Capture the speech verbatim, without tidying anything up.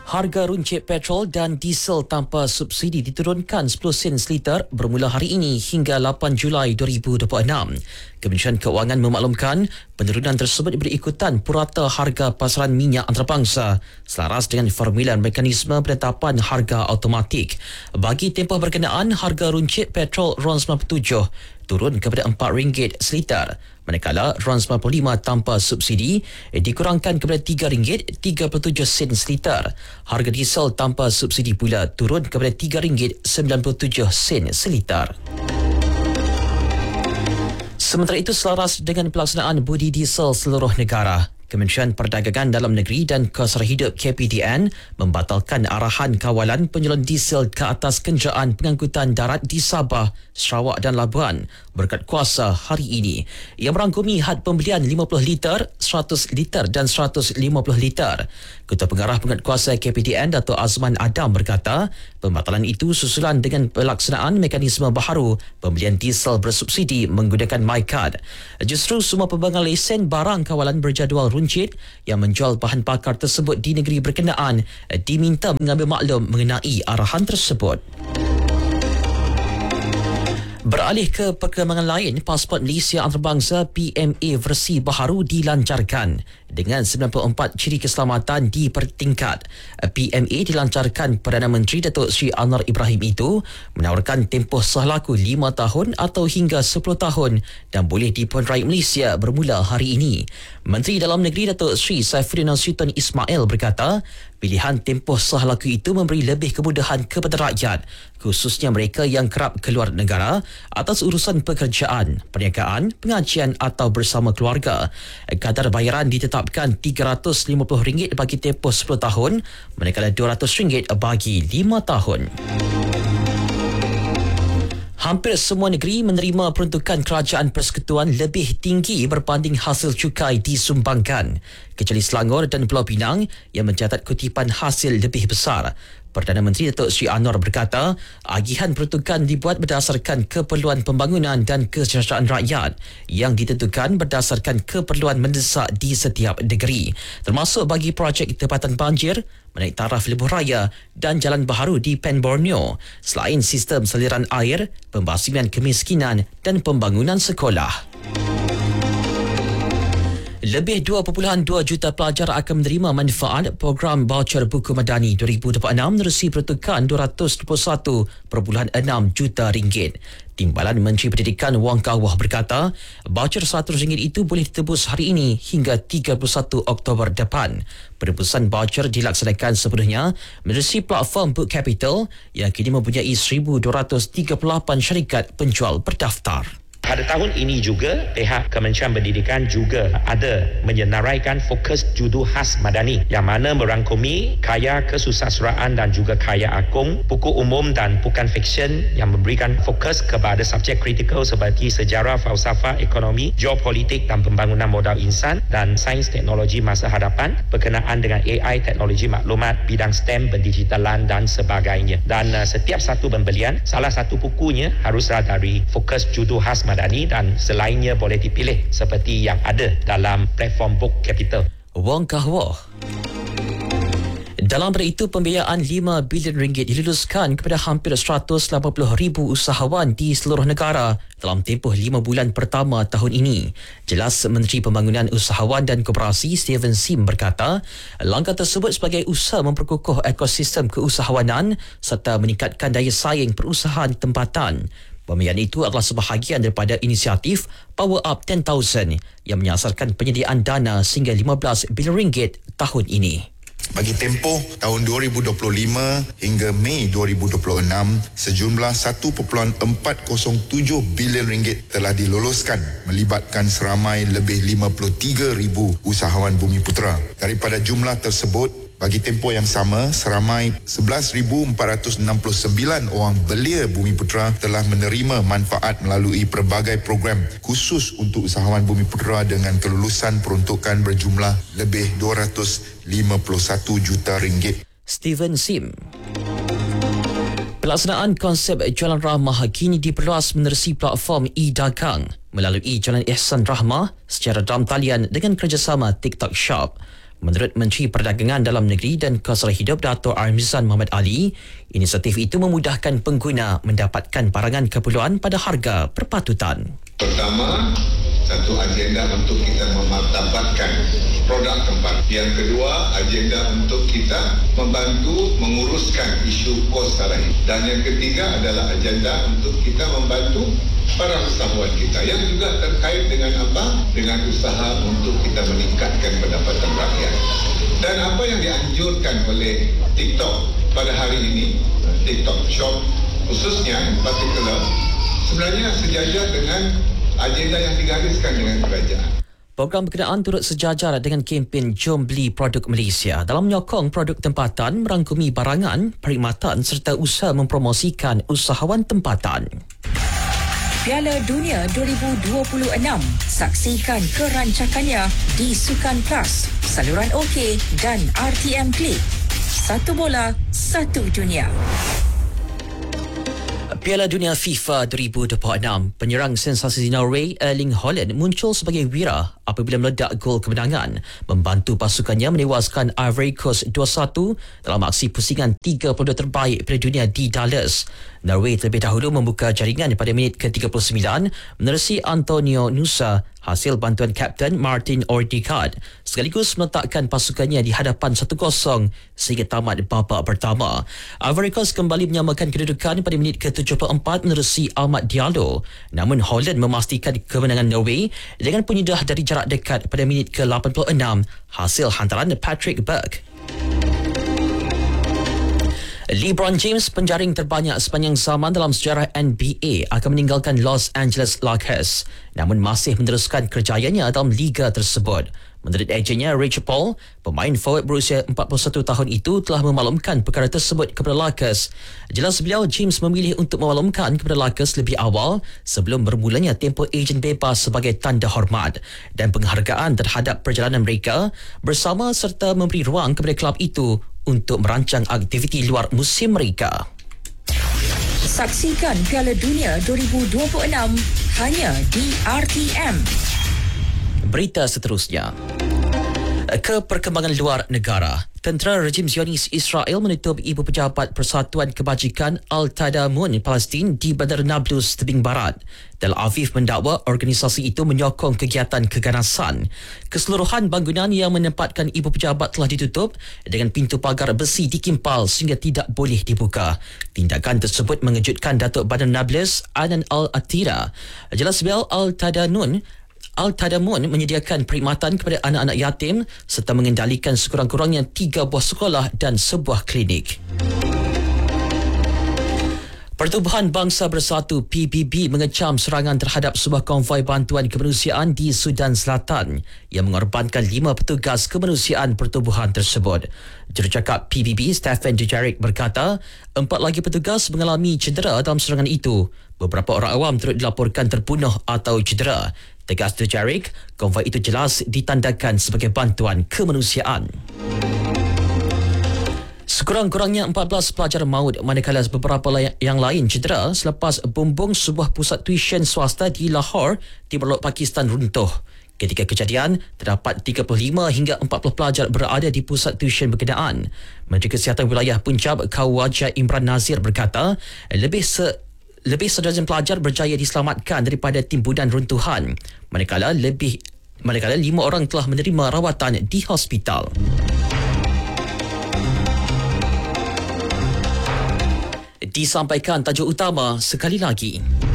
Harga runcit petrol dan diesel tanpa subsidi diturunkan sepuluh sen seliter bermula hari ini hingga lapan Julai dua ribu dua puluh enam. Kementerian Keuangan memaklumkan penurunan tersebut diberi ikutan purata harga pasaran minyak antarabangsa selaras dengan formula mekanisme penetapan harga automatik. Bagi tempoh berkenaan, harga runcit petrol RON sembilan puluh tujuh turun kepada empat ringgit seliter, manakala RON sembilan puluh lima tanpa subsidi dikurangkan kepada tiga ringgit tiga puluh tujuh sen seliter. Harga diesel tanpa subsidi pula turun kepada tiga ringgit sembilan puluh tujuh sen seliter. Sementara itu, selaras dengan pelaksanaan budi diesel seluruh negara, Kementerian Perdagangan Dalam Negeri dan Keselamatan Hidup K P D N membatalkan arahan kawalan penyelon diesel ke atas kenderaan pengangkutan darat di Sabah, Sarawak dan Labuan berkat kuasa hari ini. Ia merangkumi had pembelian lima puluh liter, seratus liter dan seratus lima puluh liter. Ketua Pengarah Pengat Kuasa K P D N Dato' Azman Adam berkata, pembatalan itu susulan dengan pelaksanaan mekanisme baharu pembelian diesel bersubsidi menggunakan MyCard. Justru semua pembangan lesen barang kawalan berjadual runcit yang menjual bahan bakar tersebut di negeri berkenaan diminta mengambil maklum mengenai arahan tersebut. Beralih ke perkembangan lain, pasport Malaysia antarabangsa P M A versi baharu dilancarkan dengan sembilan puluh empat ciri keselamatan dipertingkat. P M A dilancarkan Perdana Menteri Datuk Seri Anwar Ibrahim itu menawarkan tempoh sahlaku lima tahun atau hingga sepuluh tahun dan boleh dipenerai Malaysia bermula hari ini. Menteri Dalam Negeri Datuk Seri Saifuddin Nasution Ismail berkata, pilihan tempoh sahlaku itu memberi lebih kemudahan kepada rakyat, khususnya mereka yang kerap keluar negara atas urusan pekerjaan, perniagaan, pengajian atau bersama keluarga. Kadar bayaran ditetapkan tiga ratus lima puluh ringgit bagi tempoh sepuluh tahun, manakala dua ratus ringgit bagi lima tahun. Hampir semua negeri menerima peruntukan kerajaan persekutuan lebih tinggi berbanding hasil cukai disumbangkan, kecuali Selangor dan Pulau Pinang yang mencatat kutipan hasil lebih besar. Perdana Menteri Datuk Seri Anwar berkata, agihan peruntukan dibuat berdasarkan keperluan pembangunan dan kesejahteraan rakyat yang ditentukan berdasarkan keperluan mendesak di setiap negeri, termasuk bagi projek tempatan banjir, menaik taraf lebuh raya dan jalan baharu di Pen Borneo, selain sistem saliran air, pembasmian kemiskinan dan pembangunan sekolah. Lebih dua perpuluhan dua juta pelajar akan menerima manfaat program baucer buku Madani dua ribu dua puluh enam menerusi peruntukan dua ratus dua puluh satu perpuluhan enam juta ringgit. Timbalan Menteri Pendidikan Wong Kah Wah berkata, baucer seratus ringgit itu boleh ditebus hari ini hingga tiga puluh satu Oktober depan. Penebusan baucer dilaksanakan sepenuhnya menerusi platform Book Capital yang kini mempunyai seribu dua ratus tiga puluh lapan syarikat penjual berdaftar. Pada tahun ini juga, pihak Kementerian Pendidikan juga ada menyenaraikan fokus judu khas Madani yang mana merangkumi karya kesusasteraan dan juga karya agung, buku umum dan bukan fiksyen yang memberikan fokus kepada subjek kritikal seperti sejarah, falsafah, ekonomi, geopolitik dan pembangunan modal insan dan sains teknologi masa hadapan berkenaan dengan A I, teknologi maklumat, bidang STEM, pendigitalan dan sebagainya. Dan uh, setiap satu pembelian, salah satu bukunya haruslah dari fokus judu khas Madani dan selainnya boleh dipilih seperti yang ada dalam platform Book Capital. Wong Kah Wah. Dalam pada itu, pembiayaan lima bilion ringgit diluluskan kepada hampir seratus lapan puluh ribu usahawan di seluruh negara dalam tempoh lima bulan pertama tahun ini. Jelas Menteri Pembangunan Usahawan dan Koperasi Steven Sim berkata, langkah tersebut sebagai usaha memperkukuh ekosistem keusahawanan serta meningkatkan daya saing perusahaan tempatan. Pembiayaan itu adalah sebahagian daripada inisiatif Power Up sepuluh ribu yang menyasarkan penyediaan dana sehingga lima belas bilion ringgit tahun ini. Bagi tempoh tahun dua ribu dua puluh lima hingga Mei dua ribu dua puluh enam, sejumlah satu perpuluhan empat kosong tujuh bilion ringgit telah diluluskan melibatkan seramai lebih lima puluh tiga ribu usahawan Bumiputera. Daripada jumlah tersebut, bagi tempoh yang sama, seramai sebelas ribu empat ratus enam puluh sembilan orang belia Bumiputera telah menerima manfaat melalui pelbagai program khusus untuk usahawan Bumiputera dengan kelulusan peruntukan berjumlah lebih dua ratus lima puluh satu juta ringgit. Steven Sim. Pelaksanaan konsep Jalan Rahmah kini diperluas menerusi platform e-dagang melalui Jalan Ihsan Rahmah secara dalam talian dengan kerjasama TikTok Shop. Menurut Menteri Perdagangan Dalam Negeri dan Keselamatan Hidup Dato' Armizan Muhammad Ali, inisiatif itu memudahkan pengguna mendapatkan barangan keperluan pada harga berpatutan. Pertama, satu agenda untuk kita memartabatkan produk tempat. Yang kedua, agenda untuk kita membantu menguruskan isu kos tarikh. Dan yang ketiga adalah agenda untuk kita membantu para usahawan kita yang juga terkait dengan apa? Dengan usaha untuk kita meningkatkan pendapatan rakyat. Dan apa yang dianjurkan oleh TikTok pada hari ini, TikTok Shop khususnya in particular, sebenarnya sejajar dengan agenda yang digariskan dengan kerajaan. Program berkenaan turut sejajar dengan kempen Jom Beli Produk Malaysia dalam menyokong produk tempatan, merangkumi barangan, perkhidmatan serta usaha mempromosikan usahawan tempatan. Piala Dunia dua ribu dua puluh enam. Saksikan kerancakannya di Sukan Plus, saluran OK dan R T M Klik. Satu bola, satu dunia. Piala Dunia FIFA dua ribu dua puluh enam, penyerang sensasi Norway Erling Haaland muncul sebagai wira apabila meledak gol kemenangan membantu pasukannya menewaskan Ivory Coast dua satu dalam aksi pusingan tiga puluh dua terbaik Piala Dunia di Dallas. Norway terlebih dahulu membuka jaringan pada minit ke tiga puluh sembilan menerusi Antonio Nusa hasil bantuan Kapten Martin Odegaard sekaligus meletakkan pasukannya di hadapan satu kosong sehingga tamat babak pertama. Ivory Coast kembali menyamakan kedudukan pada minit ke tujuh puluh empat menerusi Amad Diallo. Namun Holland memastikan kemenangan Norway dengan penyedah dari jarak dekat pada minit ke lapan puluh enam hasil hantaran Patrick Burke. LeBron James, penjaring terbanyak sepanjang zaman dalam sejarah N B A, akan meninggalkan Los Angeles Lakers namun masih meneruskan kerjayanya dalam liga tersebut. Menurut ejennya Rich Paul, pemain forward berusia empat puluh satu tahun itu telah memaklumkan perkara tersebut kepada Lakers. Jelas beliau, James memilih untuk memaklumkan kepada Lakers lebih awal sebelum bermulanya tempoh ejen bebas sebagai tanda hormat dan penghargaan terhadap perjalanan mereka bersama serta memberi ruang kepada kelab itu untuk merancang aktiviti luar musim mereka. Saksikan Piala Dunia dua ribu dua puluh enam hanya di R T M. Berita seterusnya. Ke perkembangan luar negara. Tentera rejim Zionis Israel menutup Ibu Pejabat Persatuan Kebajikan Al-Tadamun Palestin di Bandar Nablus tebing barat. Tel Aviv mendakwa organisasi itu menyokong kegiatan keganasan. Keseluruhan bangunan yang menempatkan Ibu Pejabat telah ditutup dengan pintu pagar besi dikimpal sehingga tidak boleh dibuka. Tindakan tersebut mengejutkan Datuk Bandar Nablus Anan Al-Atira. Jelas bel Al-Tadamun Al-Tadamun menyediakan perkhidmatan kepada anak-anak yatim serta mengendalikan sekurang-kurangnya tiga buah sekolah dan sebuah klinik. Pertubuhan Bangsa Bersatu P B B mengecam serangan terhadap sebuah konvoi bantuan kemanusiaan di Sudan Selatan yang mengorbankan lima petugas kemanusiaan pertubuhan tersebut. Jurucakap P B B Stephen Dujarric berkata, empat lagi petugas mengalami cedera dalam serangan itu. Beberapa orang awam turut dilaporkan terbunuh atau cedera. Tegas Dujarric, konvoi itu jelas ditandakan sebagai bantuan kemanusiaan. Sekurang-kurangnya empat belas pelajar maut manakala beberapa yang lain cedera selepas bumbung sebuah pusat tuisyen swasta di Lahore, Timur Laut Pakistan runtuh. Ketika kejadian, terdapat tiga puluh lima hingga empat puluh pelajar berada di pusat tuisyen berkenaan. Menteri Kesihatan Wilayah Punjab Khawaja Imran Nazir berkata, lebih se Lebih sedozen pelajar berjaya diselamatkan daripada timbunan runtuhan, manakala lebih manakala lima orang telah menerima rawatan di hospital. Disampaikan tajuk utama sekali lagi.